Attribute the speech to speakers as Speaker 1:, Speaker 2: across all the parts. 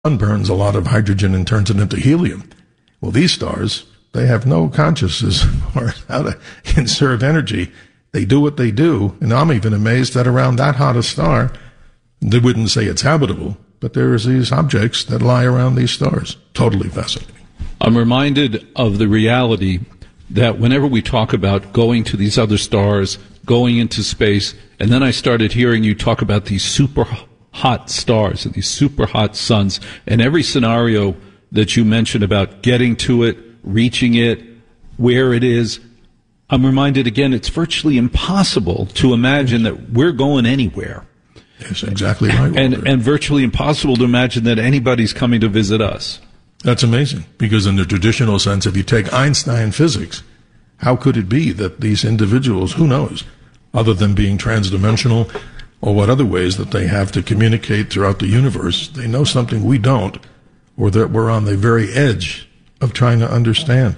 Speaker 1: sun burns a lot of hydrogen and turns it into helium. Well, these stars, they have no consciousness or how to conserve energy. They do what they do, and I'm even amazed that around that hot a star, they wouldn't say it's habitable, but there's these objects that lie around these stars. Totally fascinating.
Speaker 2: I'm reminded of the reality that whenever we talk about going to these other stars, going into space, and then I started hearing you talk about these super hot stars and these super hot suns, and every scenario that you mentioned about getting to it, reaching it, where it is, I'm reminded again, it's virtually impossible to imagine that we're going anywhere.
Speaker 1: Yes, exactly right.
Speaker 2: And virtually impossible to imagine that anybody's coming to visit us.
Speaker 1: That's amazing, because in the traditional sense, if you take Einstein physics, how could it be that these individuals, who knows, other than being transdimensional or what other ways that they have to communicate throughout the universe, they know something we don't, or that we're on the very edge of trying to understand.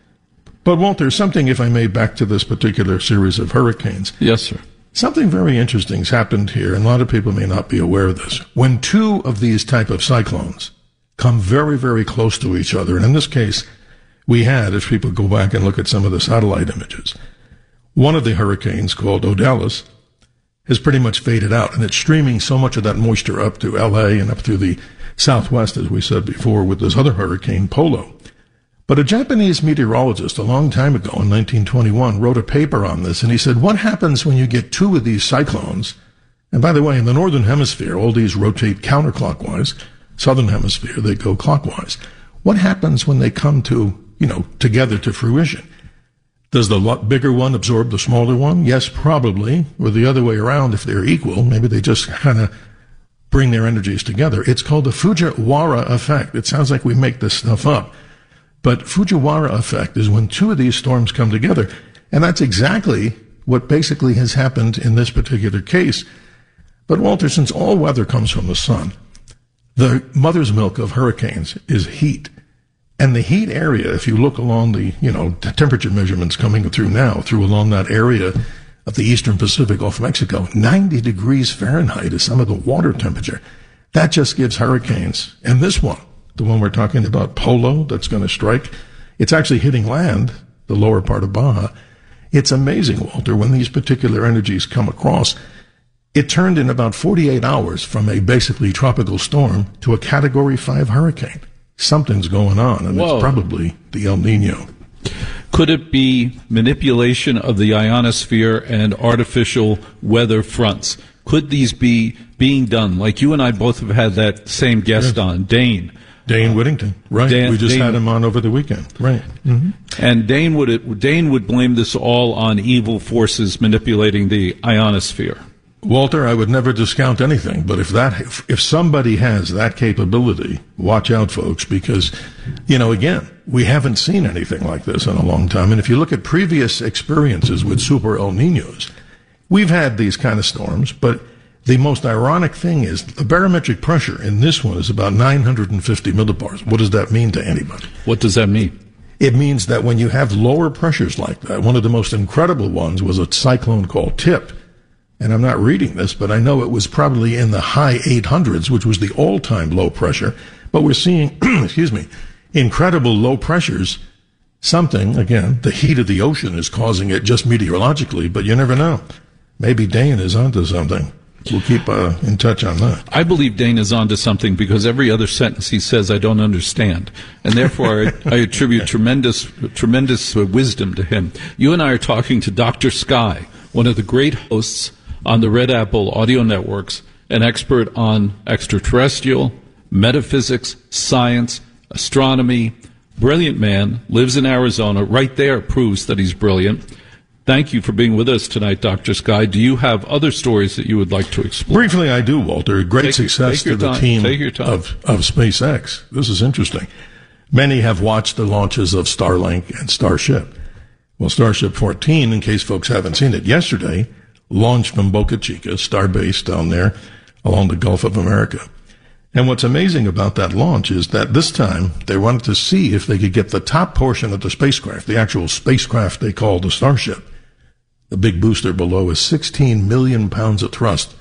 Speaker 1: But Walter, something, if I may, back to this particular series of hurricanes.
Speaker 2: Yes, sir.
Speaker 1: Something very interesting has happened here, and a lot of people may not be aware of this. When two of these type of cyclones come very, very close to each other, and in this case, we had, if people go back and look at some of the satellite images, one of the hurricanes, called Odalis, has pretty much faded out, and it's streaming so much of that moisture up to L.A. and up through the southwest, as we said before, with this other hurricane, Polo. But a Japanese meteorologist a long time ago, in 1921, wrote a paper on this, and he said, what happens when you get two of these cyclones? And by the way, in the northern hemisphere, all these rotate counterclockwise. Southern hemisphere, they go clockwise. What happens when they come to, together to fruition? Does the bigger one absorb the smaller one? Yes, probably. Or the other way around, if they're equal, maybe they just kind of bring their energies together. It's called the Fujiwara effect. It sounds like we make this stuff up. But Fujiwara effect is when two of these storms come together. And that's exactly what basically has happened in this particular case. But Walter, since all weather comes from the sun, the mother's milk of hurricanes is heat. And the heat area, if you look along the, the temperature measurements coming through now, along that area of the eastern Pacific off Mexico, 90 degrees Fahrenheit is some of the water temperature. That just gives hurricanes. And this one, the one we're talking about, Polo, that's going to strike, it's actually hitting land, the lower part of Baja. It's amazing, Walter, when these particular energies come across. It turned in about 48 hours from a basically tropical storm to a Category 5 hurricane. Something's going on, and It's probably the El Nino.
Speaker 2: Could it be manipulation of the ionosphere and artificial weather fronts? Could these be being done? Like you and I both have had that same guest on, Dane Whittington, right?
Speaker 1: We just had him on over the weekend, right? Mm-hmm.
Speaker 2: And Dane would blame this all on evil forces manipulating the ionosphere.
Speaker 1: Walter, I would never discount anything, but if somebody has that capability, watch out, folks, because, again, we haven't seen anything like this in a long time. And if you look at previous experiences with super El Niños, we've had these kind of storms, but the most ironic thing is the barometric pressure in this one is about 950 millibars. What does that mean to anybody?
Speaker 2: What does that mean?
Speaker 1: It means that when you have lower pressures like that, one of the most incredible ones was a cyclone called Tip. And I'm not reading this, but I know it was probably in the high 800s, which was the all-time low pressure. But we're seeing, incredible low pressures. Something, again, the heat of the ocean is causing it just meteorologically, but you never know. Maybe Dane is onto something. We'll keep in touch on that.
Speaker 2: I believe Dane is onto something because every other sentence he says I don't understand. And therefore I attribute tremendous wisdom to him. You and I are talking to Dr. Sky, one of the great hosts on the Red Apple audio networks, an expert on extraterrestrial, metaphysics, science, astronomy, brilliant man, lives in Arizona. Right there proves that he's brilliant. Thank you for being with us tonight, Dr. Sky. Do you have other stories that you would like to explore?
Speaker 1: Briefly, I do, Walter. Great success to the team of SpaceX. This is interesting. Many have watched the launches of Starlink and Starship. Well, Starship 14, in case folks haven't seen it, yesterday launched from Boca Chica, Starbase down there along the Gulf of America. And what's amazing about that launch is that this time they wanted to see if they could get the top portion of the spacecraft, the actual spacecraft they call the Starship. The big booster below is 16 million pounds of thrust,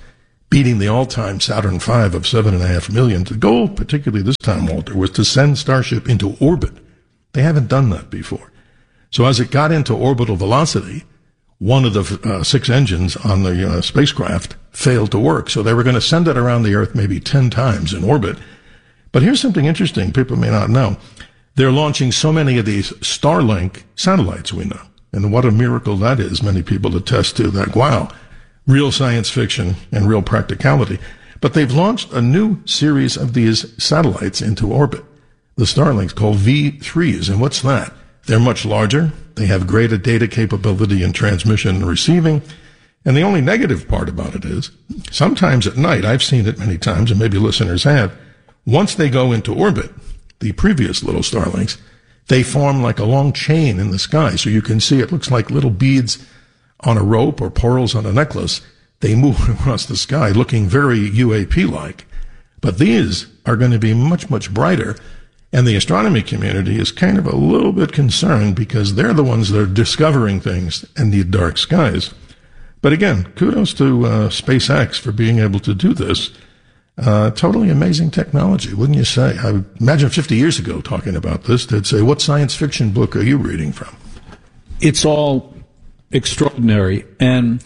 Speaker 1: beating the all-time Saturn V of 7.5 million. The goal, particularly this time, Walter, was to send Starship into orbit. They haven't done that before. So as it got into orbital velocity, one of the 6 engines on the spacecraft failed to work. So they were going to send it around the Earth maybe 10 times in orbit. But here's something interesting people may not know. They're launching so many of these Starlink satellites, we know. And what a miracle that is. Many people attest to that. Wow. Real science fiction and real practicality. But they've launched a new series of these satellites into orbit. The Starlinks called V3s. And what's that? They're much larger. They have greater data capability in transmission and receiving. And the only negative part about it is sometimes at night, I've seen it many times, and maybe listeners have, once they go into orbit, the previous little Starlinks, they form like a long chain in the sky. So you can see it looks like little beads on a rope or pearls on a necklace. They move across the sky looking very UAP-like. But these are going to be much, much brighter. And the astronomy community is kind of a little bit concerned because they're the ones that are discovering things and need dark skies. But again, kudos to SpaceX for being able to do this. Totally amazing technology, wouldn't you say? I imagine 50 years ago talking about this, they'd say, what science fiction book are you reading from?
Speaker 2: It's all extraordinary. And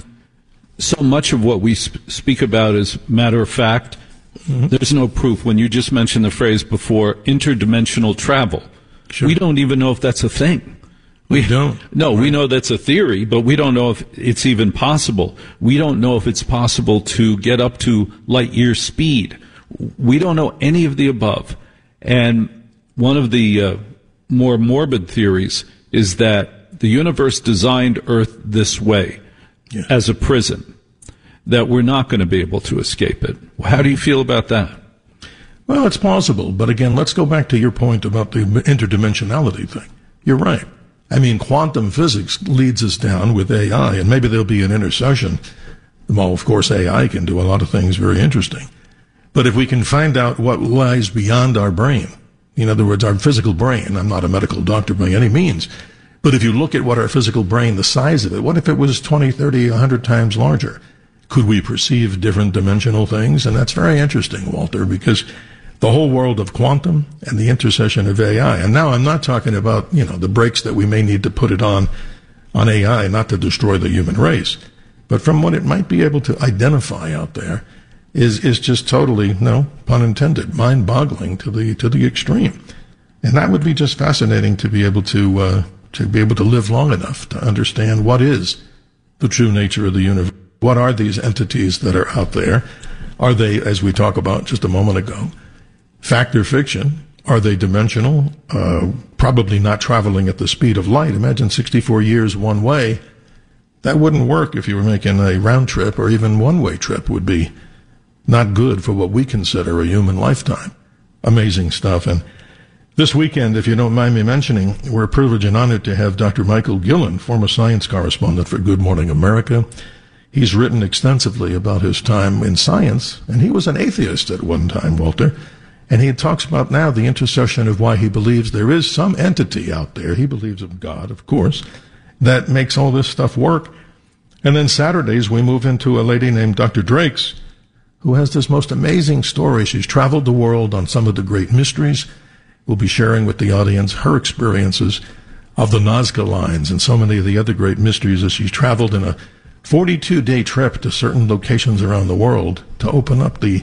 Speaker 2: so much of what we speak about is matter of fact. Mm-hmm. There's no proof. When you just mentioned the phrase before, interdimensional travel, sure. We don't even know if that's a thing.
Speaker 1: We don't.
Speaker 2: No, right. We know that's a theory, but we don't know if it's even possible. We don't know if it's possible to get up to light year speed. We don't know any of the above. And one of the more morbid theories is that the universe designed Earth this way, yes, as a prison, that we're not going to be able to escape it. How do you feel about that?
Speaker 1: Well, it's plausible, but again, let's go back to your point about the interdimensionality thing. You're right. I mean, quantum physics leads us down with AI, and maybe there'll be an intercession. Well, of course, AI can do a lot of things very interesting. But if we can find out what lies beyond our brain, in other words, our physical brain, I'm not a medical doctor by any means, but if you look at what our physical brain, the size of it, what if it was 20, 30, 100 times larger? Could we perceive different dimensional things? And that's very interesting, Walter, because the whole world of quantum and the intersection of AI. And now I'm not talking about, the brakes that we may need to put it on AI, not to destroy the human race. But from what it might be able to identify out there is just totally, no pun intended, mind-boggling to the extreme. And that would be just fascinating to be able to live long enough to understand what is the true nature of the universe. What are these entities that are out there? Are they, as we talked about just a moment ago, fact or fiction? Are they dimensional? Probably not traveling at the speed of light. Imagine 64 years one way. That wouldn't work if you were making a round trip, or even one-way trip would be not good for what we consider a human lifetime. Amazing stuff. And this weekend, if you don't mind me mentioning, we're privileged and honored to have Dr. Michael Gillen, former science correspondent for Good Morning America. He's written extensively about his time in science, and he was an atheist at one time, Walter. And he talks about now the intersection of why he believes there is some entity out there, he believes of God, of course, that makes all this stuff work. And then Saturdays, we move into a lady named Dr. Drakes, who has this most amazing story. She's traveled the world on some of the great mysteries. We'll be sharing with the audience her experiences of the Nazca Lines and so many of the other great mysteries as she's traveled in a 42-day trip to certain locations around the world to open up the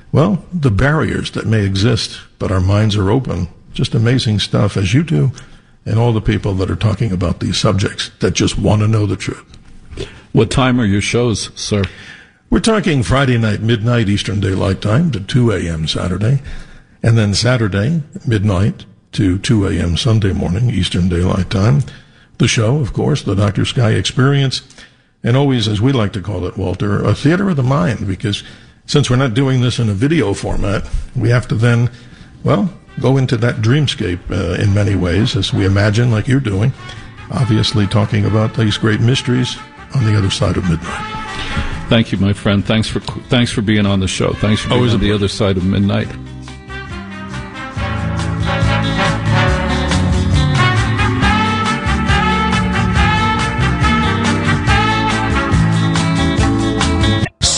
Speaker 1: barriers that may exist, but our minds are open. Just amazing stuff, as you do, and all the people that are talking about these subjects that just want to know the truth.
Speaker 2: What time are your shows, sir?
Speaker 1: We're talking Friday night, midnight Eastern Daylight Time to 2 a.m. Saturday, and then Saturday, midnight to 2 a.m. Sunday morning, Eastern Daylight Time. The show, of course, the Dr. Sky Experience, and always, as we like to call it, Walter, a theater of the mind, because since we're not doing this in a video format, we have to then, go into that dreamscape in many ways, as we imagine, like you're doing, obviously talking about these great mysteries on the other side of midnight.
Speaker 2: Thank you, my friend. Thanks for being on the show. Thanks for being on the other side of midnight.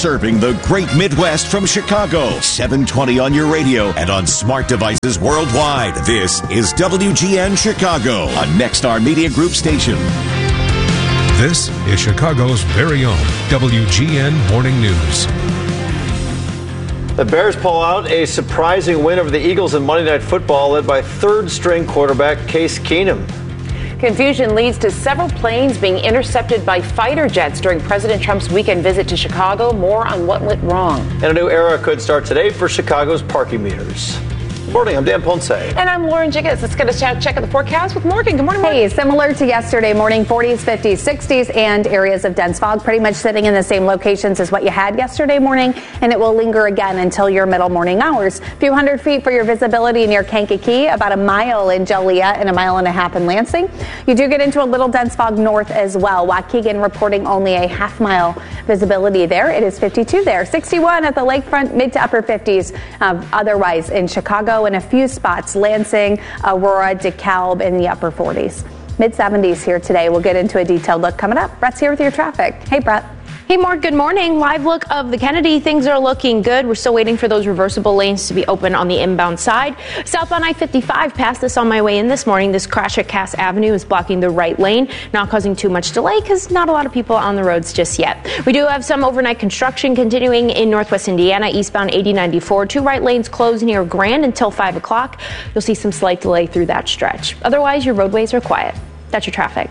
Speaker 3: serving the great Midwest from Chicago. 720 on your radio and on smart devices worldwide. This is WGN Chicago, a Nexstar Media Group station.
Speaker 4: This is Chicago's very own WGN Morning News.
Speaker 5: The Bears pull out a surprising win over the Eagles in Monday Night Football, led by third-string quarterback Case Keenum.
Speaker 6: Confusion leads to several planes being intercepted by fighter jets during President Trump's weekend visit to Chicago. More on what went wrong.
Speaker 5: And a new era could start today for Chicago's parking meters. Good morning, I'm Dan Ponce.
Speaker 6: And I'm Lauren Jiggis. Let's get a check of the forecast with Morgan. Good morning, Morgan.
Speaker 7: Hey, similar to yesterday morning, 40s, 50s, 60s, and areas of dense fog pretty much sitting in the same locations as what you had yesterday morning, and it will linger again until your middle morning hours. A few hundred feet for your visibility near Kankakee, about a mile in Joliet, and a mile and a half in Lansing. You do get into a little dense fog north as well. Waukegan reporting only a half-mile visibility there. It is 52 there. 61 at the lakefront, mid to upper 50s otherwise in Chicago. In a few spots, Lansing, Aurora, DeKalb in the upper 40s. Mid 70s here today. We'll get into a detailed look coming up. Brett's here with your traffic. Hey, Brett.
Speaker 8: Hey, Mark, good morning. Live look of the Kennedy. Things are looking good. We're still waiting for those reversible lanes to be open on the inbound side. Southbound I-55, past this on my way in this morning. This crash at Cass Avenue is blocking the right lane, not causing too much delay because not a lot of people on the roads just yet. We do have some overnight construction continuing in northwest Indiana, eastbound 80-94. Two right lanes closed near Grand until 5 o'clock. You'll see some slight delay through that stretch. Otherwise, your roadways are quiet. That's your traffic.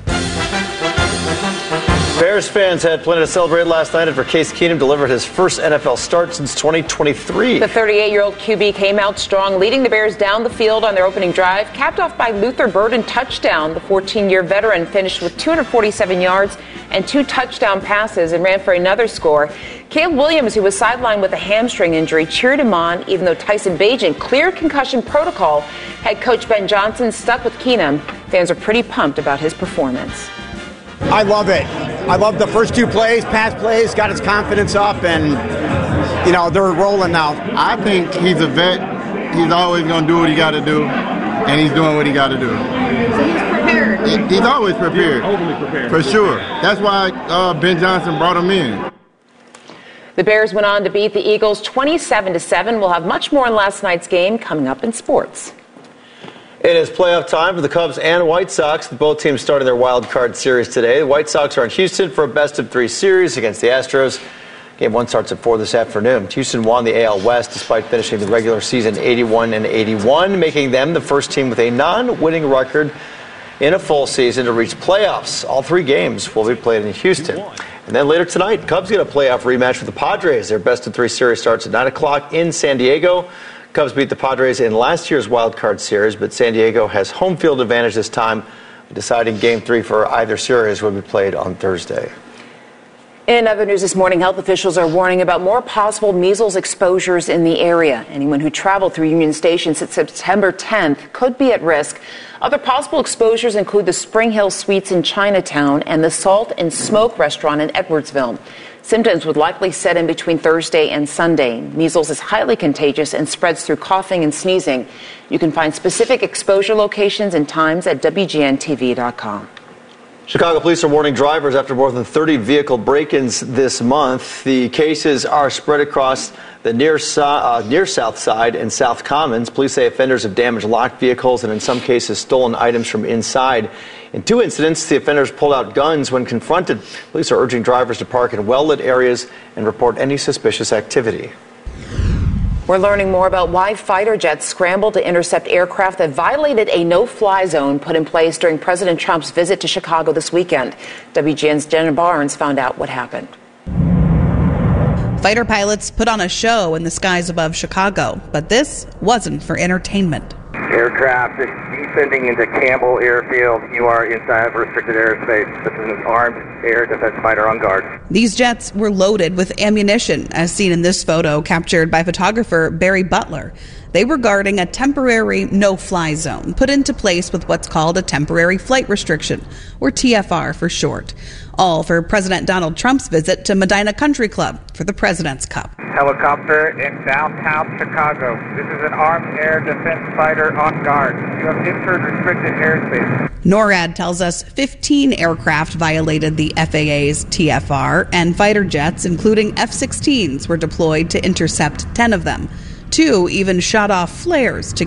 Speaker 5: Bears fans had plenty to celebrate last night after Case Keenum delivered his first NFL start since 2023.
Speaker 6: The 38-year-old QB came out strong, leading the Bears down the field on their opening drive, capped off by Luther Burden touchdown. The 14-year veteran finished with 247 yards and 2 touchdown passes and ran for another score. Caleb Williams, who was sidelined with a hamstring injury, cheered him on, even though Tyson Bagent cleared concussion protocol. Head coach Ben Johnson stuck with Keenum. Fans are pretty pumped about his performance.
Speaker 9: I love it. I love the first 2 plays, pass plays, got his confidence up, and, they're rolling now.
Speaker 10: I think he's a vet. He's always going to do what he got to do, and he's doing what he got to do.
Speaker 8: So he's prepared.
Speaker 10: He's always prepared.
Speaker 9: He's overly prepared.
Speaker 10: For sure. That's why Ben Johnson brought him in.
Speaker 6: The Bears went on to beat the Eagles 27-7. We'll have much more in last night's game coming up in sports.
Speaker 5: It is playoff time for the Cubs and White Sox. Both teams starting their wild card series today. The White Sox are in Houston for a best-of-3 series against the Astros. Game 1 starts at 4 this afternoon. Houston won the AL West despite finishing the regular season 81-81, making them the first team with a non-winning record in a full season to reach playoffs. All 3 games will be played in Houston. And then later tonight, Cubs get a playoff rematch with the Padres. Their best-of-3 series starts at 9 o'clock in San Diego. Cubs beat the Padres in last year's wild card series, but San Diego has home field advantage this time. Deciding Game 3 for either series will be played on Thursday.
Speaker 6: In other news this morning, health officials are warning about more possible measles exposures in the area. Anyone who traveled through Union Station since September 10th could be at risk. Other possible exposures include the Spring Hill Suites in Chinatown and the Salt and Smoke restaurant in Edwardsville. Symptoms would likely set in between Thursday and Sunday. Measles is highly contagious and spreads through coughing and sneezing. You can find specific exposure locations and times at WGNTV.com.
Speaker 5: Chicago police are warning drivers after more than 30 vehicle break-ins this month. The cases are spread across the near South Side and South Commons. Police say offenders have damaged locked vehicles and in some cases stolen items from inside. In 2 incidents, the offenders pulled out guns when confronted. Police are urging drivers to park in well-lit areas and report any suspicious activity.
Speaker 6: We're learning more about why fighter jets scrambled to intercept aircraft that violated a no-fly zone put in place during President Trump's visit to Chicago this weekend. WGN's Jenna Barnes found out what happened.
Speaker 11: Fighter pilots put on a show in the skies above Chicago, but this wasn't for entertainment.
Speaker 12: Air traffic descending into Campbell Airfield. You are inside restricted airspace. This is an armed air defense fighter on guard.
Speaker 11: These jets were loaded with ammunition, as seen in this photo captured by photographer Barry Butler. They were guarding a temporary no-fly zone put into place with what's called a temporary flight restriction, or TFR for short. All for President Donald Trump's visit to Medina Country Club for the President's Cup.
Speaker 13: Helicopter in downtown Chicago. This is an armed air defense fighter on guard. You have entered restricted airspace.
Speaker 11: NORAD tells us 15 aircraft violated the FAA's TFR, and fighter jets, including F-16s, were deployed to intercept 10 of them. 2 even shot off flares to